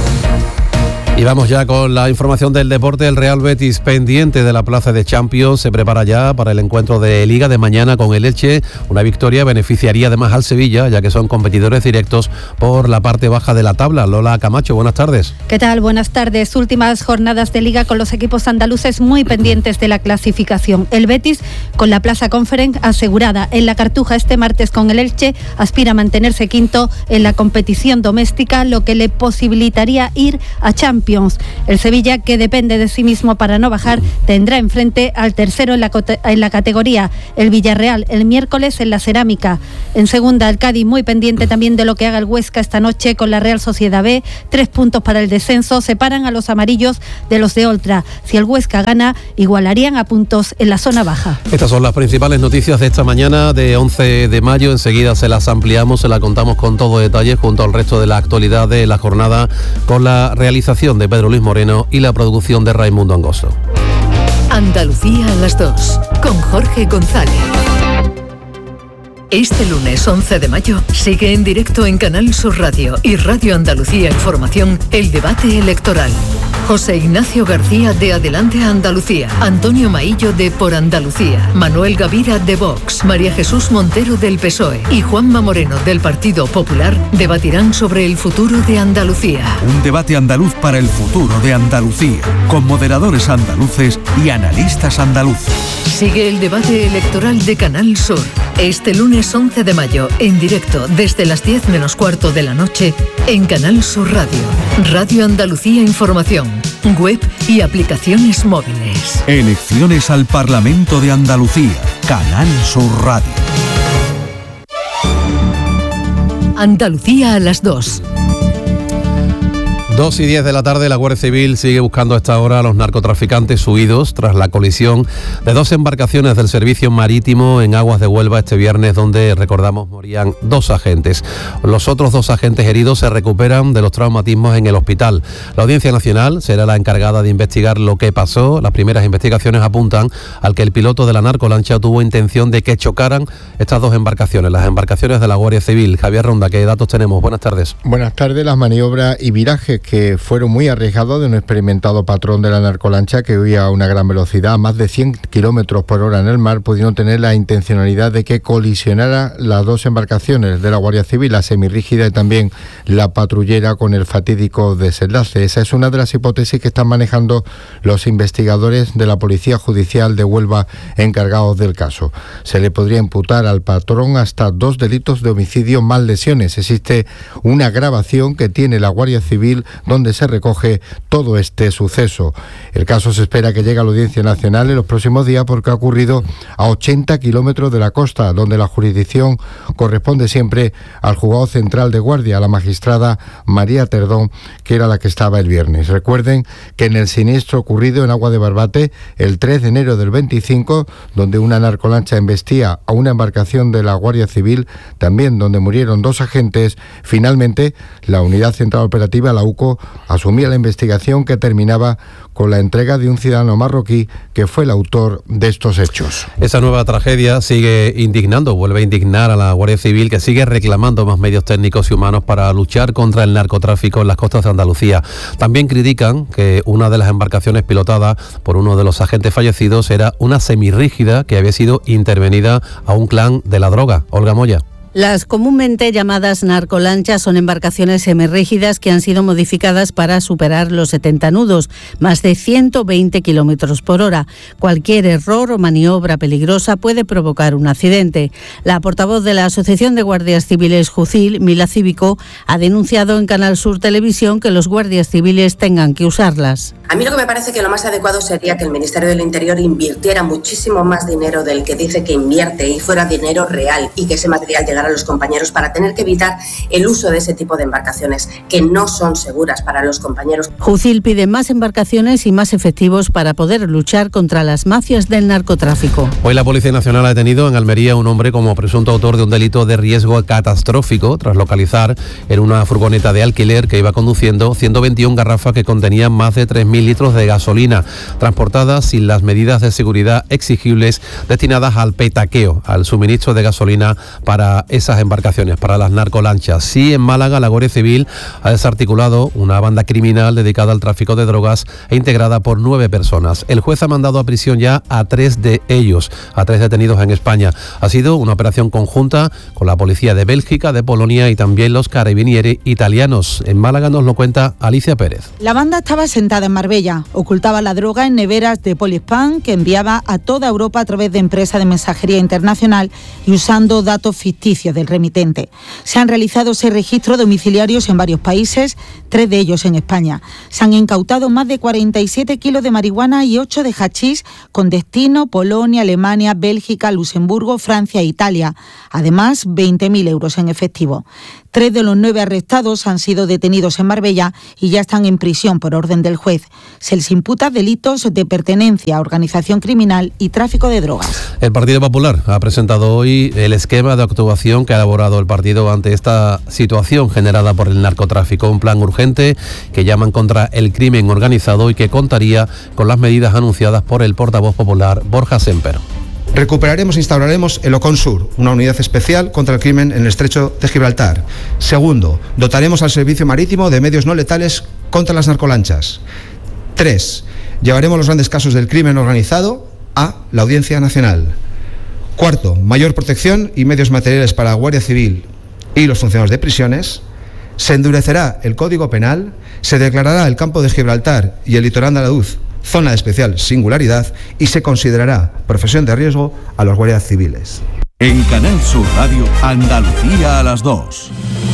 Y vamos ya con la información del deporte. El Real Betis, pendiente de la plaza de Champions, se prepara ya para el encuentro de Liga de mañana con el Elche. Una victoria beneficiaría además al Sevilla, ya que son competidores directos por la parte baja de la tabla. Lola Camacho, buenas tardes. ¿Qué tal? Buenas tardes. Últimas jornadas de Liga con los equipos andaluces muy pendientes de la clasificación. El Betis, con la Plaza Conference asegurada en la Cartuja este martes con el Elche, aspira a mantenerse quinto en la competición doméstica, lo que le posibilitaría ir a Champions. El Sevilla, que depende de sí mismo para no bajar, tendrá enfrente al tercero en la categoría, el Villarreal, el miércoles en la Cerámica. En segunda, el Cádiz, muy pendiente también de lo que haga el Huesca esta noche con la Real Sociedad B. 3 puntos para el descenso separan a los amarillos de los de Oltra. Si el Huesca gana, igualarían a puntos en la zona baja. Estas son las principales noticias de esta mañana de 11 de mayo. Enseguida se las ampliamos, se las contamos con todo detalle junto al resto de la actualidad de la jornada, con la realización de Pedro Luis Moreno y la producción de Raimundo Angosto. Andalucía a las 2, con Jorge González. Este lunes 11 de mayo sigue en directo en Canal Sur Radio y Radio Andalucía Información el debate electoral. José Ignacio García de Adelante Andalucía, Antonio Maillo de Por Andalucía, Manuel Gavira de Vox, María Jesús Montero del PSOE y Juanma Moreno del Partido Popular debatirán sobre el futuro de Andalucía. Un debate andaluz para el futuro de Andalucía, con moderadores andaluces y analistas andaluces. Sigue el debate electoral de Canal Sur. Este lunes 11 de mayo, en directo desde las 10 menos cuarto de la noche, en Canal Sur Radio, Radio Andalucía Información, web y aplicaciones móviles. Elecciones al Parlamento de Andalucía, Canal Sur Radio. Andalucía a las 2. 2:10 de la tarde, la Guardia Civil sigue buscando a esta hora a los narcotraficantes huidos tras la colisión de 2 embarcaciones del servicio marítimo en aguas de Huelva este viernes, donde, recordamos, morían 2 agentes. Los otros 2 agentes heridos se recuperan de los traumatismos en el hospital. La Audiencia Nacional será la encargada de investigar lo que pasó. Las primeras investigaciones apuntan al que el piloto de la narcolancha tuvo intención de que chocaran estas 2 embarcaciones, las embarcaciones de la Guardia Civil. Javier Ronda, ¿qué datos tenemos? Buenas tardes. Buenas tardes. Las maniobras y virajes que fueron muy arriesgados de un experimentado patrón de la narcolancha que huía a una gran velocidad, a más de 100 kilómetros por hora en el mar, pudieron tener la intencionalidad de que colisionara las 2 embarcaciones de la Guardia Civil, la semirrígida y también la patrullera, con el fatídico desenlace. Esa es una de las hipótesis que están manejando los investigadores de la Policía Judicial de Huelva encargados del caso. Se le podría imputar al patrón hasta 2 delitos de homicidio más lesiones. Existe una grabación que tiene la Guardia Civil donde se recoge todo este suceso. El caso se espera que llegue a la Audiencia Nacional en los próximos días porque ha ocurrido a 80 kilómetros de la costa, donde la jurisdicción corresponde siempre al Juzgado Central de Guardia, a la magistrada María Terdón, que era la que estaba el viernes. Recuerden que en el siniestro ocurrido en Agua de Barbate el 3 de enero del 25, donde una narcolancha embestía a una embarcación de la Guardia Civil, también donde murieron 2 agentes, finalmente la Unidad Central Operativa, la UCO, asumía la investigación que terminaba con la entrega de un ciudadano marroquí que fue el autor de estos hechos. Esa nueva tragedia sigue indignando, vuelve a indignar a la Guardia Civil, que sigue reclamando más medios técnicos y humanos para luchar contra el narcotráfico en las costas de Andalucía. También critican que una de las embarcaciones pilotada por uno de los agentes fallecidos era una semirrígida que había sido intervenida a un clan de la droga. Olga Moya. Las comúnmente llamadas narcolanchas son embarcaciones semirrígidas que han sido modificadas para superar los 70 nudos, más de 120 kilómetros por hora. Cualquier error o maniobra peligrosa puede provocar un accidente. La portavoz de la Asociación de Guardias Civiles JUCIL, Mila Cívico, ha denunciado en Canal Sur Televisión que los guardias civiles tengan que usarlas. A mí lo que me parece que lo más adecuado sería que el Ministerio del Interior invirtiera muchísimo más dinero del que dice que invierte y fuera dinero real, y que ese material llegara a los compañeros para tener que evitar el uso de ese tipo de embarcaciones que no son seguras para los compañeros. JUCIL pide más embarcaciones y más efectivos para poder luchar contra las mafias del narcotráfico. Hoy la Policía Nacional ha detenido en Almería a un hombre como presunto autor de un delito de riesgo catastrófico tras localizar en una furgoneta de alquiler que iba conduciendo 121 garrafas que contenían más de 3.000 litros de gasolina, transportadas sin las medidas de seguridad exigibles destinadas al petaqueo, al suministro de gasolina para esas embarcaciones, para las narcolanchas. Sí, en Málaga la Guardia Civil ha desarticulado una banda criminal dedicada al tráfico de drogas e integrada por 9 personas. El juez ha mandado a prisión ya a 3 de ellos, a 3 detenidos en España. Ha sido una operación conjunta con la policía de Bélgica, de Polonia y también los carabinieri italianos. En Málaga nos lo cuenta Alicia Pérez. La banda estaba sentada en Marbella, ocultaba la droga en neveras de Polispán que enviaba a toda Europa a través de empresas de mensajería internacional y usando datos ficticios del remitente. Se han realizado 6 registros domiciliarios en varios países, 3 de ellos en España. Se han incautado más de 47 kilos de marihuana y 8 de hachís con destino Polonia, Alemania, Bélgica, Luxemburgo, Francia e Italia. Además, 20.000 euros en efectivo. 3 de los 9 arrestados han sido detenidos en Marbella y ya están en prisión por orden del juez. Se les imputa delitos de pertenencia a organización criminal y tráfico de drogas. El Partido Popular ha presentado hoy el esquema de actuación que ha elaborado el partido ante esta situación generada por el narcotráfico. Un plan urgente que llaman contra el crimen organizado y que contaría con las medidas anunciadas por el portavoz popular Borja Semper. Recuperaremos e instauraremos el OCONSUR, una unidad especial contra el crimen en el estrecho de Gibraltar. Segundo, dotaremos al servicio marítimo de medios no letales contra las narcolanchas. 3. Llevaremos los grandes casos del crimen organizado a la Audiencia Nacional. Cuarto, mayor protección y medios materiales para la Guardia Civil y los funcionarios de prisiones. Se endurecerá el Código Penal, se declarará el campo de Gibraltar y el litoral andaluz zona de especial singularidad y se considerará profesión de riesgo a los guardias civiles. En Canal Sur Radio, Andalucía a las 2.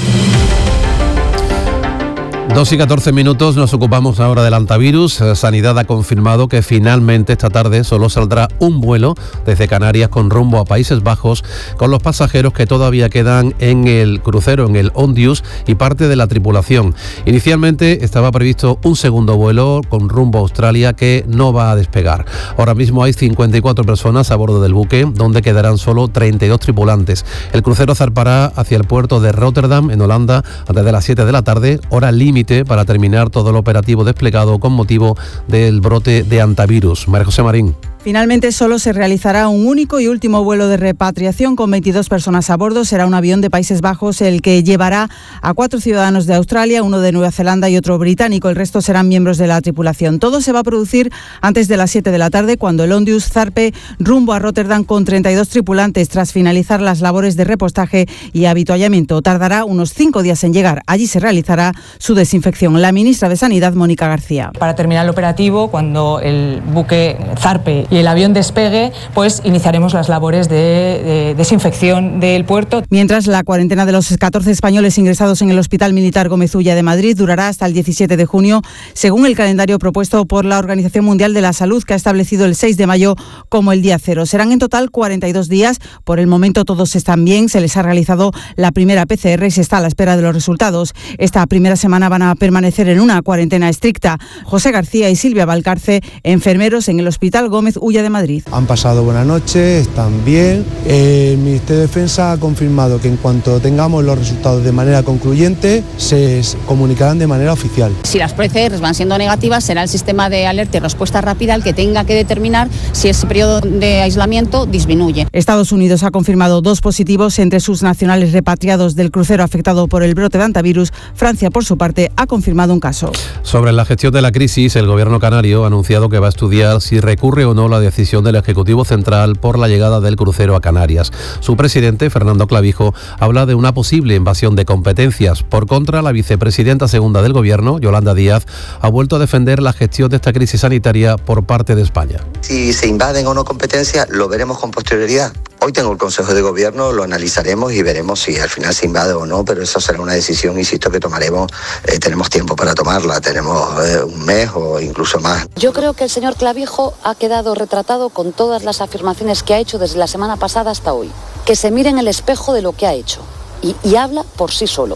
2:14, nos ocupamos ahora del antivirus. Sanidad ha confirmado que finalmente esta tarde solo saldrá un vuelo desde Canarias con rumbo a Países Bajos, con los pasajeros que todavía quedan en el crucero, en el Ondius, y parte de la tripulación. Inicialmente estaba previsto un segundo vuelo con rumbo a Australia que no va a despegar. Ahora mismo hay 54 personas a bordo del buque, donde quedarán solo 32 tripulantes. El crucero zarpará hacia el puerto de Rotterdam, en Holanda, antes de las 7 de la tarde, hora límite para terminar todo el operativo desplegado con motivo del brote de antivirus. María José Marín. Finalmente solo se realizará un único y último vuelo de repatriación con 22 personas a bordo. Será un avión de Países Bajos el que llevará a 4 ciudadanos de Australia, uno de Nueva Zelanda y otro británico. El resto serán miembros de la tripulación. Todo se va a producir antes de las 7 de la tarde, cuando el Ondius zarpe rumbo a Rotterdam con 32 tripulantes tras finalizar las labores de repostaje y avituallamiento. Tardará unos 5 días en llegar. Allí se realizará su desinfección. La ministra de Sanidad, Mónica García. Para terminar el operativo, cuando el buque zarpe y el avión despegue, pues iniciaremos las labores de desinfección del puerto. Mientras, la cuarentena de los 14 españoles ingresados en el Hospital Militar Gómez Ulla de Madrid durará hasta el 17 de junio, según el calendario propuesto por la Organización Mundial de la Salud, que ha establecido el 6 de mayo como el día cero. Serán en total 42 días. Por el momento todos están bien. Se les ha realizado la primera PCR y se está a la espera de los resultados. Esta primera semana van a permanecer en una cuarentena estricta. José García y Silvia Valcarce, enfermeros en el Hospital Gómez Ulla de Madrid. Han pasado buenas noches, están bien. El Ministerio de Defensa ha confirmado que en cuanto tengamos los resultados de manera concluyente, se comunicarán de manera oficial. Si las PCRs van siendo negativas, será el sistema de alerta y respuesta rápida el que tenga que determinar si ese periodo de aislamiento disminuye. Estados Unidos ha confirmado 2 positivos entre sus nacionales repatriados del crucero afectado por el brote de antivirus. Francia, por su parte, ha confirmado un caso. Sobre la gestión de la crisis, el gobierno canario ha anunciado que va a estudiar si recurre o no la decisión del Ejecutivo Central por la llegada del crucero a Canarias. Su presidente, Fernando Clavijo, habla de una posible invasión de competencias. Por contra, la vicepresidenta segunda del Gobierno, Yolanda Díaz, ha vuelto a defender la gestión de esta crisis sanitaria por parte de España. Si se invaden o no competencias, lo veremos con posterioridad. Hoy tengo el Consejo de Gobierno, lo analizaremos y veremos si al final se invade o no, pero eso será una decisión, insisto, que tomaremos. Tenemos tiempo para tomarla, tenemos un mes o incluso más. Yo creo que el señor Clavijo ha quedado retratado con todas las afirmaciones que ha hecho desde la semana pasada hasta hoy. Que se mire en el espejo de lo que ha hecho y habla por sí solo.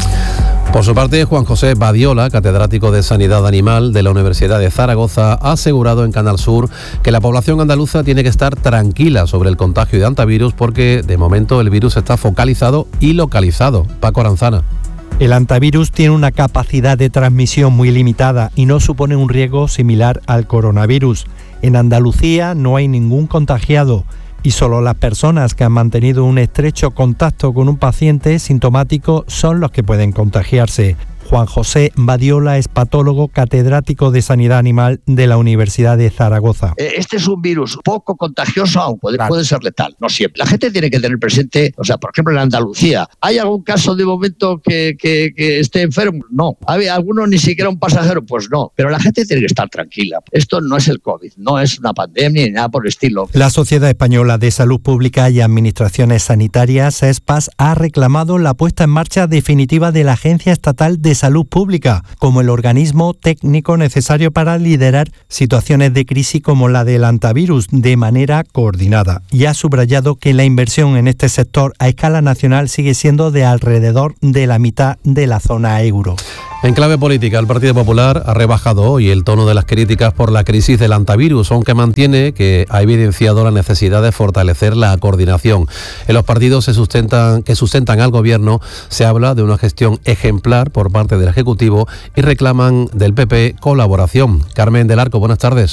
Por su parte, Juan José Badiola, catedrático de Sanidad Animal de la Universidad de Zaragoza, ha asegurado en Canal Sur que la población andaluza tiene que estar tranquila sobre el contagio de antivirus porque, de momento, el virus está focalizado y localizado. Paco Aranzana. El antivirus tiene una capacidad de transmisión muy limitada y no supone un riesgo similar al coronavirus. En Andalucía no hay ningún contagiado y solo las personas que han mantenido un estrecho contacto con un paciente sintomático son los que pueden contagiarse. Juan José Badiola es patólogo catedrático de Sanidad Animal de la Universidad de Zaragoza. Este es un virus poco contagioso, aunque puede ser letal, no siempre. La gente tiene que tener presente, por ejemplo en Andalucía, ¿hay algún caso de momento que esté enfermo? No. ¿Hay alguno ni siquiera un pasajero? Pues no. Pero la gente tiene que estar tranquila. Esto no es el COVID, no es una pandemia ni nada por el estilo. La Sociedad Española de Salud Pública y Administraciones Sanitarias, SESPAS, ha reclamado la puesta en marcha definitiva de la Agencia Estatal de Salud Pública como el organismo técnico necesario para liderar situaciones de crisis como la del antivirus de manera coordinada, y ha subrayado que la inversión en este sector a escala nacional sigue siendo de alrededor de la mitad de la zona euro. En clave política, el Partido Popular ha rebajado hoy el tono de las críticas por la crisis del antivirus, aunque mantiene que ha evidenciado la necesidad de fortalecer la coordinación. En los partidos que sustentan al Gobierno se habla de una gestión ejemplar por parte del Ejecutivo y reclaman del PP colaboración. Carmen del Arco, buenas tardes.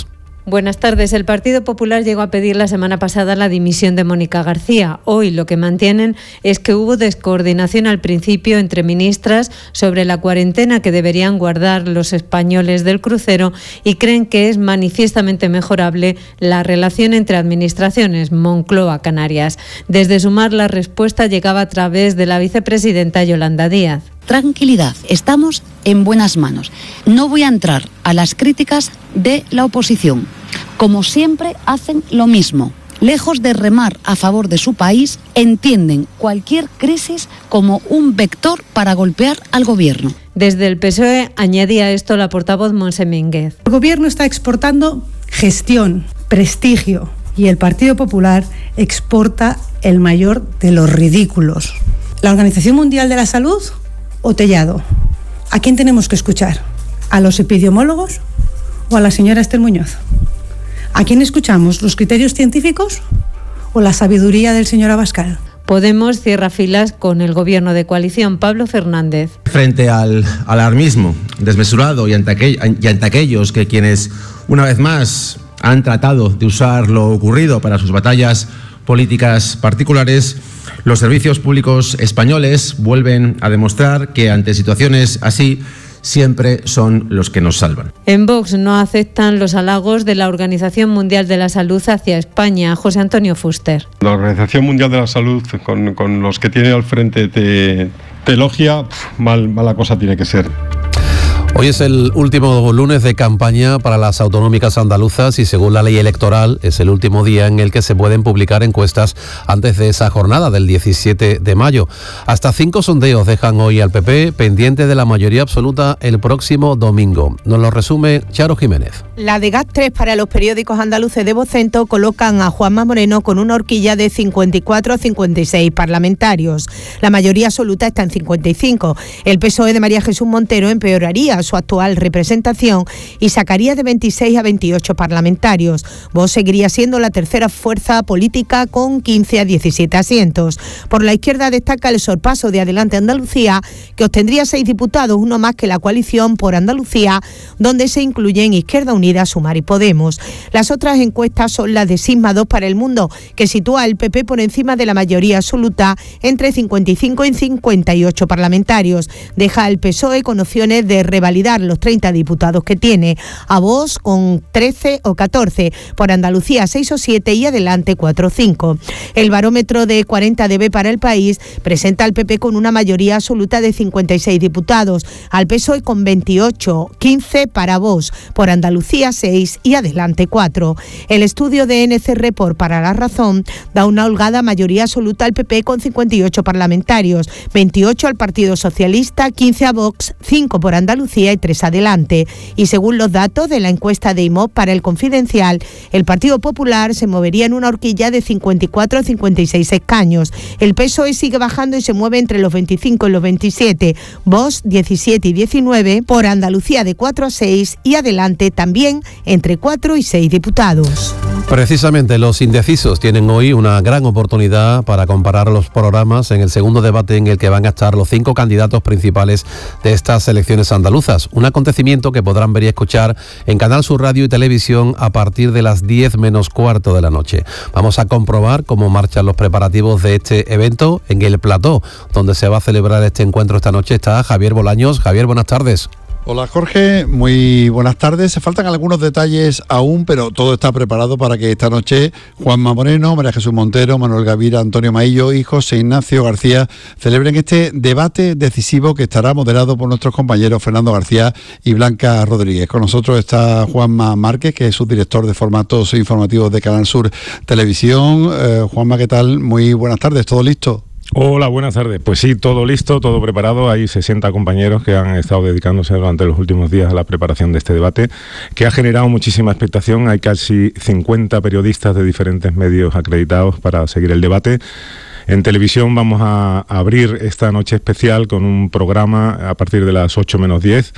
Buenas tardes. El Partido Popular llegó a pedir la semana pasada la dimisión de Mónica García. Hoy lo que mantienen es que hubo descoordinación al principio entre ministras sobre la cuarentena que deberían guardar los españoles del crucero y creen que es manifiestamente mejorable la relación entre administraciones Moncloa-Canarias. Desde Sumar la respuesta llegaba a través de la vicepresidenta Yolanda Díaz. Tranquilidad, estamos en buenas manos. No voy a entrar a las críticas de la oposición. Como siempre, hacen lo mismo. Lejos de remar a favor de su país, entienden cualquier crisis como un vector para golpear al gobierno. Desde el PSOE añadía esto la portavoz Montse Mínguez. El gobierno está exportando gestión, prestigio, y el Partido Popular exporta el mayor de los ridículos. La Organización Mundial de la Salud o Tellado. ¿A quién tenemos que escuchar? ¿A los epidemiólogos o a la señora Esther Muñoz? ¿A quién escuchamos? ¿Los criterios científicos o la sabiduría del señor Abascal? Podemos cierra filas con el gobierno de coalición. Pablo Fernández. Frente al alarmismo desmesurado y ante aquellos que quienes una vez más han tratado de usar lo ocurrido para sus batallas políticas particulares, los servicios públicos españoles vuelven a demostrar que ante situaciones así siempre son los que nos salvan. En Vox no aceptan los halagos de la Organización Mundial de la Salud hacia España. José Antonio Fuster. La Organización Mundial de la Salud, con los que tiene al frente, te elogia, mala cosa tiene que ser. Hoy es el último lunes de campaña para las autonómicas andaluzas y según la ley electoral es el último día en el que se pueden publicar encuestas antes de esa jornada del 17 de mayo. Hasta 5 sondeos dejan hoy al PP pendiente de la mayoría absoluta el próximo domingo. Nos lo resume Charo Jiménez. La de GAT3 para los periódicos andaluces de Vocento colocan a Juanma Moreno con una horquilla de 54 a 56 parlamentarios. La mayoría absoluta está en 55. El PSOE de María Jesús Montero empeoraría su actual representación y sacaría de 26 a 28 parlamentarios. Vox seguiría siendo la tercera fuerza política con 15 a 17 asientos. Por la izquierda destaca el sorpaso de Adelante Andalucía, que obtendría 6 diputados, uno más que la coalición por Andalucía, donde se incluyen Izquierda Unida, Sumar y Podemos. Las otras encuestas son las de Sigma 2 para El Mundo, que sitúa al PP por encima de la mayoría absoluta entre 55 y 58 parlamentarios. Deja al PSOE con opciones de revalidar los 30 diputados que tiene, a Vox con 13 o 14, por Andalucía 6 o 7 y Adelante 4 o 5. El barómetro de 40DB para El País presenta al PP con una mayoría absoluta de 56 diputados, al PSOE con 28, 15 para Vox, por Andalucía 6 y Adelante 4. El estudio de NC Report para La Razón da una holgada mayoría absoluta al PP con 58 parlamentarios, 28 al Partido Socialista, 15 a Vox, 5 por Andalucía y 3 Adelante. Y según los datos de la encuesta de IMOB para El Confidencial, el Partido Popular se movería en una horquilla de 54 a 56 escaños. El PSOE sigue bajando y se mueve entre los 25 y los 27. Vox 17 y 19, por Andalucía de 4 a 6 y Adelante también entre 4 y 6 diputados. Precisamente los indecisos tienen hoy una gran oportunidad para comparar los programas en el segundo debate en el que van a estar los 5 candidatos principales de estas elecciones andaluzas. Un acontecimiento que podrán ver y escuchar en Canal Sur Radio y Televisión a partir de las 10 menos cuarto de la noche. Vamos a comprobar cómo marchan los preparativos de este evento en el plató, donde se va a celebrar este encuentro esta noche. Está Javier Bolaños. Javier, buenas tardes. Hola Jorge, muy buenas tardes. Se faltan algunos detalles aún, pero todo está preparado para que esta noche Juanma Moreno, María Jesús Montero, Manuel Gavira, Antonio Maillo y José Ignacio García celebren este debate decisivo que estará moderado por nuestros compañeros Fernando García y Blanca Rodríguez. Con nosotros está Juanma Márquez, que es subdirector de formatos informativos de Canal Sur Televisión. Juanma, ¿qué tal? Muy buenas tardes, ¿todo listo? Hola, buenas tardes. Pues sí, todo listo, todo preparado. Hay 60 compañeros que han estado dedicándose durante los últimos días a la preparación de este debate, que ha generado muchísima expectación. Hay casi 50 periodistas de diferentes medios acreditados para seguir el debate. En televisión vamos a abrir esta noche especial con un programa a partir de las 8 menos 10,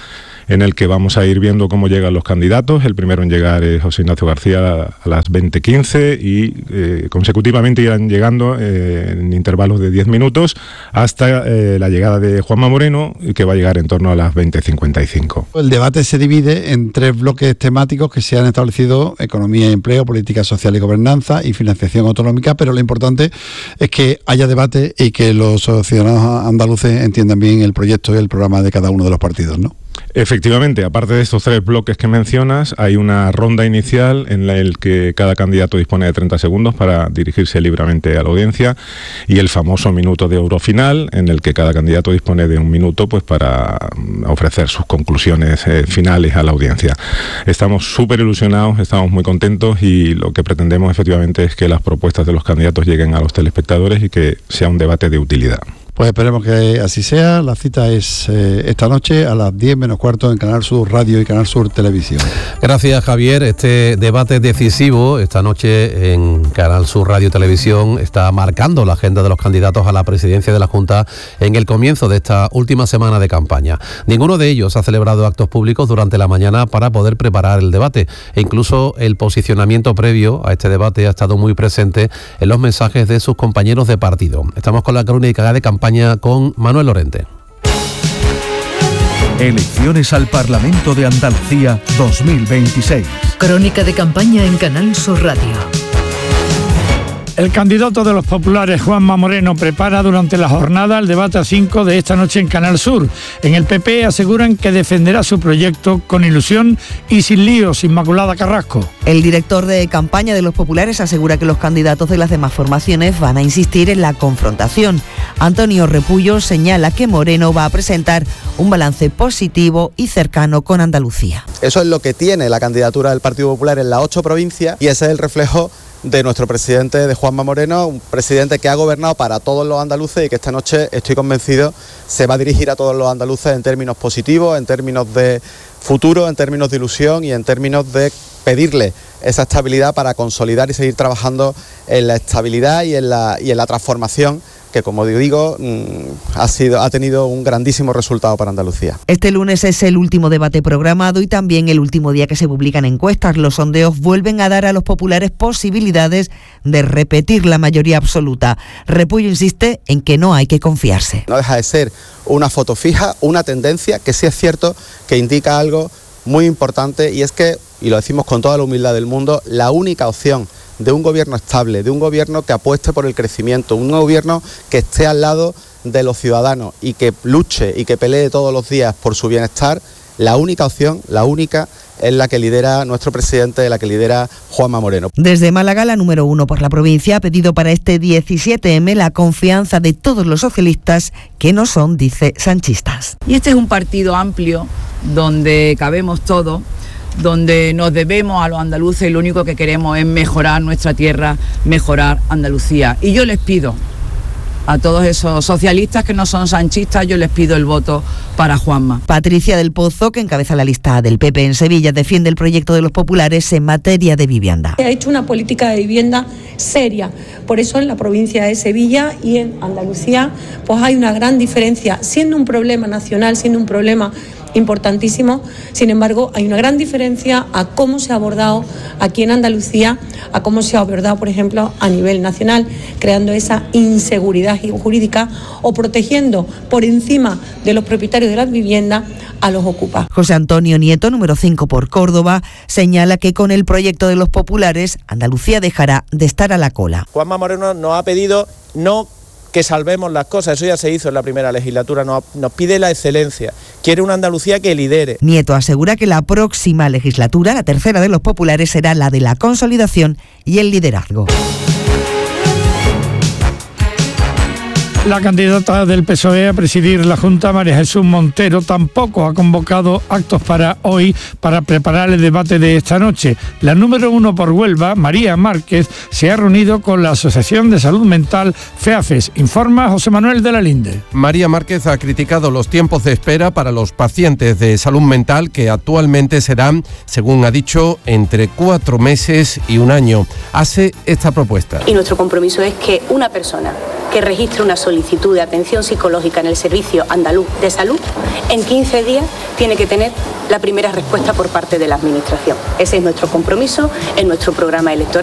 en el que vamos a ir viendo cómo llegan los candidatos. El primero en llegar es José Ignacio García a las 20:15 y consecutivamente irán llegando en intervalos de 10 minutos hasta la llegada de Juanma Moreno, que va a llegar en torno a las 20:55. El debate se divide en 3 bloques temáticos que se han establecido: economía y empleo, política social y gobernanza y financiación autonómica, pero lo importante es que haya debate y que los ciudadanos andaluces entiendan bien el proyecto y el programa de cada uno de los partidos, ¿no? Efectivamente, aparte de estos 3 bloques que mencionas, hay una ronda inicial en la que cada candidato dispone de 30 segundos para dirigirse libremente a la audiencia, y el famoso minuto de oro final, en el que cada candidato dispone de 1 minuto pues para ofrecer sus conclusiones finales a la audiencia. Estamos súper ilusionados, estamos muy contentos, y lo que pretendemos efectivamente es que las propuestas de los candidatos lleguen a los telespectadores y que sea un debate de utilidad. Pues esperemos que así sea. La cita es esta noche a las 10 menos cuarto en Canal Sur Radio y Canal Sur Televisión. Gracias, Javier. Este debate decisivo esta noche en Canal Sur Radio y Televisión está marcando la agenda de los candidatos a la presidencia de la Junta en el comienzo de esta última semana de campaña. Ninguno de ellos ha celebrado actos públicos durante la mañana para poder preparar el debate, e incluso el posicionamiento previo a este debate ha estado muy presente en los mensajes de sus compañeros de partido. Estamos con la crónica de campaña con Manuel Lorente. Elecciones al Parlamento de Andalucía 2026. Crónica de campaña en Canal Sur Radio. El candidato de los populares, Juanma Moreno, prepara durante la jornada el debate a 5 de esta noche en Canal Sur. En el PP aseguran que defenderá su proyecto con ilusión y sin líos. Inmaculada Carrasco. El director de campaña de los populares asegura que los candidatos de las demás formaciones van a insistir en la confrontación. Antonio Repullo señala que Moreno va a presentar un balance positivo y cercano con Andalucía. Eso es lo que tiene la candidatura del Partido Popular en las 8 provincias, y ese es el reflejo de nuestro presidente, de Juanma Moreno, un presidente que ha gobernado para todos los andaluces y que esta noche, estoy convencido, se va a dirigir a todos los andaluces en términos positivos, en términos de futuro, en términos de ilusión y en términos de pedirle esa estabilidad para consolidar y seguir trabajando en la estabilidad y en la transformación que, como digo, ha tenido un grandísimo resultado para Andalucía. Este lunes es el último debate programado y también el último día que se publican encuestas. Los sondeos vuelven a dar a los populares posibilidades de repetir la mayoría absoluta. Repullo insiste en que no hay que confiarse. No deja de ser una foto fija, una tendencia que sí es cierto que indica algo muy importante, y es que, y lo decimos con toda la humildad del mundo, la única opción de un gobierno estable, de un gobierno que apueste por el crecimiento, un gobierno que esté al lado de los ciudadanos y que luche y que pelee todos los días por su bienestar, la única opción, la única, es la que lidera nuestro presidente, la que lidera Juanma Moreno. Desde Málaga, la número 1 por la provincia ha pedido para este 17M la confianza de todos los socialistas que no son, dice, sanchistas. Y este es un partido amplio donde cabemos todos, donde nos debemos a los andaluces y lo único que queremos es mejorar nuestra tierra, mejorar Andalucía. Y yo les pido a todos esos socialistas que no son sanchistas, yo les pido el voto para Juanma. Patricia del Pozo, que encabeza la lista del PP en Sevilla, defiende el proyecto de los populares en materia de vivienda. Ha hecho una política de vivienda seria, por eso en la provincia de Sevilla y en Andalucía pues hay una gran diferencia, siendo un problema nacional, siendo un problema importantísimo. Sin embargo, hay una gran diferencia a cómo se ha abordado aquí en Andalucía, a cómo se ha abordado, por ejemplo, a nivel nacional, creando esa inseguridad jurídica o protegiendo por encima de los propietarios de las viviendas a los ocupas. José Antonio Nieto, número 5 por Córdoba, señala que con el proyecto de los populares, Andalucía dejará de estar a la cola. Juanma Moreno nos ha pedido no que salvemos las cosas, eso ya se hizo en la primera legislatura, nos pide la excelencia, quiere una Andalucía que lidere. Nieto asegura que la próxima legislatura, la tercera de los populares, será la de la consolidación y el liderazgo. La candidata del PSOE a presidir la Junta, María Jesús Montero, tampoco ha convocado actos para hoy para preparar el debate de esta noche. La número 1 por Huelva, María Márquez, se ha reunido con la Asociación de Salud Mental FEAFES, informa José Manuel de la Linde. María Márquez ha criticado los tiempos de espera para los pacientes de salud mental, que actualmente serán, según ha dicho, entre 4 meses y 1 año. Hace esta propuesta. Y nuestro compromiso es que una persona que registre una solicitud de atención psicológica en el Servicio Andaluz de Salud, en 15 días tiene que tener la primera respuesta por parte de la Administración. Ese es nuestro compromiso en nuestro programa electoral.